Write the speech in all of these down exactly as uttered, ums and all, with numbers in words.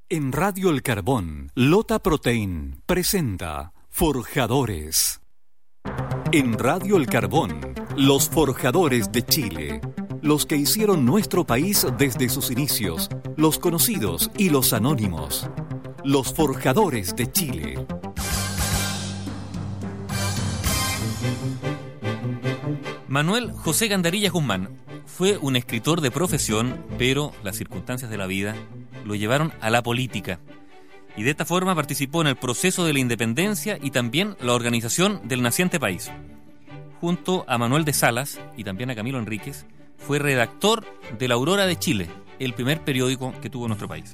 En Radio El Carbón, Lota Protein presenta Forjadores. En Radio El Carbón, los forjadores de Chile. Los que hicieron nuestro país desde sus inicios, los conocidos y los anónimos. Los forjadores de Chile. Manuel José Gandarillas Guzmán fue un escritor de profesión, pero las circunstancias de la vida lo llevaron a la política. Y de esta forma participó en el proceso de la independencia y también la organización del naciente país. Junto a Manuel de Salas y también a Camilo Enríquez, fue redactor de La Aurora de Chile, el primer periódico que tuvo nuestro país.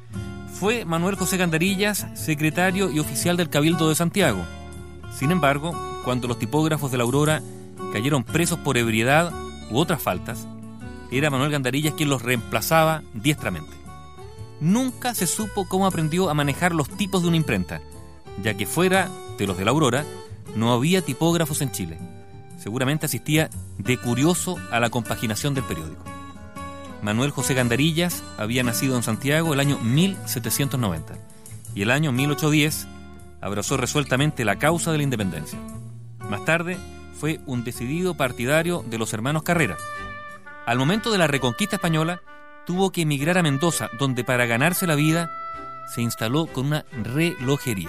Fue Manuel José Gandarillas secretario y oficial del Cabildo de Santiago. Sin embargo, cuando los tipógrafos de La Aurora cayeron presos por ebriedad u otras faltas, era Manuel Gandarillas quien los reemplazaba diestramente. Nunca se supo cómo aprendió a manejar los tipos de una imprenta, ya que fuera de los de La Aurora no había tipógrafos en Chile. Seguramente asistía de curioso a la compaginación del periódico. Manuel José Gandarillas había nacido en Santiago el año mil setecientos noventa y el año mil ochocientos diez abrazó resueltamente la causa de la independencia. Más tarde fue un decidido partidario de los hermanos Carrera. Al momento de la reconquista española tuvo que emigrar a Mendoza, donde para ganarse la vida se instaló con una relojería.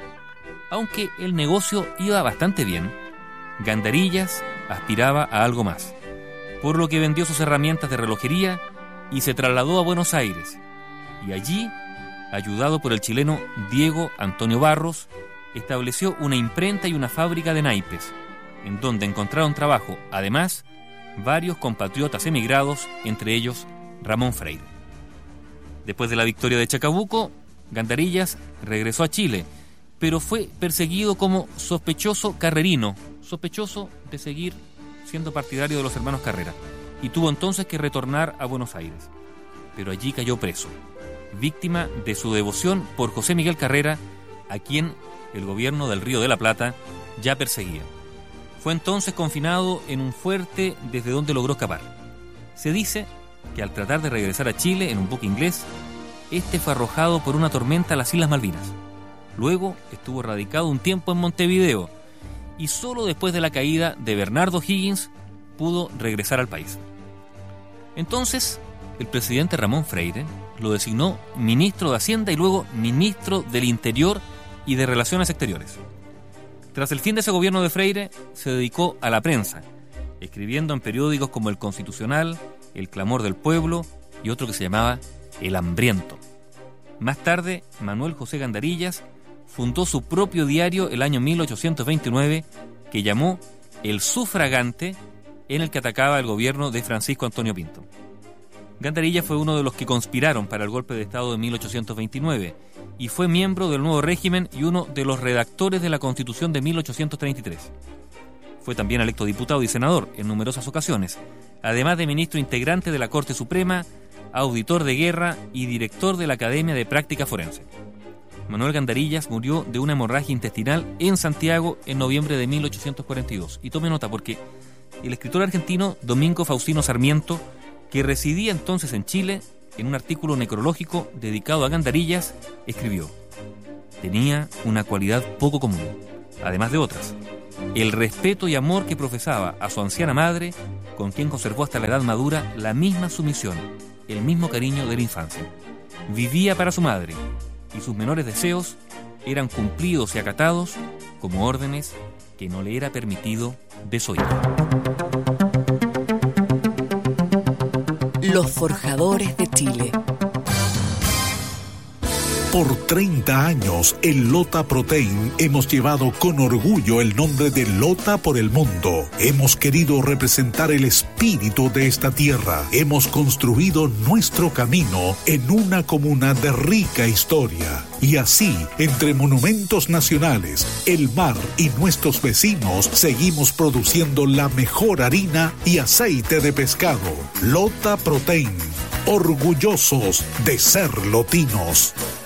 Aunque el negocio iba bastante bien, Gandarillas aspiraba a algo más, por lo que vendió sus herramientas de relojería y se trasladó a Buenos Aires. Y allí, ayudado por el chileno Diego Antonio Barros, estableció una imprenta y una fábrica de naipes, en donde encontraron trabajo, además, varios compatriotas emigrados, entre ellos Ramón Freire. Después de la victoria de Chacabuco, Gandarillas regresó a Chile, pero fue perseguido como sospechoso carrerino, sospechoso de seguir siendo partidario de los hermanos Carrera, y tuvo entonces que retornar a Buenos Aires. Pero allí cayó preso, víctima de su devoción por José Miguel Carrera, a quien el gobierno del Río de la Plata ya perseguía. Fue entonces confinado en un fuerte desde donde logró escapar. Se dice que al tratar de regresar a Chile en un buque inglés, este fue arrojado por una tormenta a las Islas Malvinas. Luego estuvo radicado un tiempo en Montevideo y solo después de la caída de Bernardo Higgins pudo regresar al país. Entonces, el presidente Ramón Freire lo designó ministro de Hacienda y luego ministro del Interior y de Relaciones Exteriores. Tras el fin de ese gobierno de Freire, se dedicó a la prensa, escribiendo en periódicos como El Constitucional, El Clamor del Pueblo y otro que se llamaba El Hambriento. Más tarde, Manuel José Gandarillas fundó su propio diario el año mil ochocientos veintinueve, que llamó El Sufragante, en el que atacaba el gobierno de Francisco Antonio Pinto. Gandarillas fue uno de los que conspiraron para el golpe de Estado de mil ochocientos veintinueve y fue miembro del nuevo régimen y uno de los redactores de la Constitución de mil ochocientos treinta y tres. Fue también electo diputado y senador en numerosas ocasiones, además de ministro integrante de la Corte Suprema, auditor de guerra y director de la Academia de Práctica Forense. Manuel Gandarillas murió de una hemorragia intestinal en Santiago en noviembre de mil ochocientos cuarenta y dos. Y tome nota porque el escritor argentino Domingo Faustino Sarmiento, que residía entonces en Chile, en un artículo necrológico dedicado a Gandarillas, escribió: tenía una cualidad poco común, además de otras: el respeto y amor que profesaba a su anciana madre, con quien conservó hasta la edad madura la misma sumisión, el mismo cariño de la infancia. Vivía para su madre, y sus menores deseos eran cumplidos y acatados como órdenes que no le era permitido desoír. Los forjadores de Chile. Por treinta años, en Lota Protein hemos llevado con orgullo el nombre de Lota por el mundo. Hemos querido representar el espíritu de esta tierra. Hemos construido nuestro camino en una comuna de rica historia. Y así, entre monumentos nacionales, el mar y nuestros vecinos, seguimos produciendo la mejor harina y aceite de pescado. Lota Protein, orgullosos de ser lotinos.